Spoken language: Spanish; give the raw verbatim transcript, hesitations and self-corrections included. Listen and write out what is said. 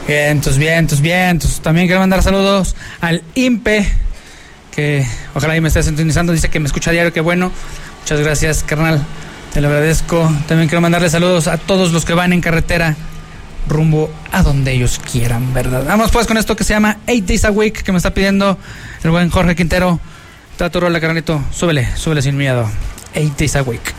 Vientos, vientos, vientos. También quiero mandar saludos al Impe, que ojalá y me esté sintonizando, dice que me escucha a diario, que bueno. Muchas gracias, carnal, te lo agradezco. También quiero mandarle saludos a todos los que van en carretera rumbo a donde ellos quieran, ¿verdad? Vamos pues con esto que se llama Eight Days a Week, que me está pidiendo el buen Jorge Quintero. Tato rola, carnalito, súbele, súbele sin miedo. Eight Days a Week.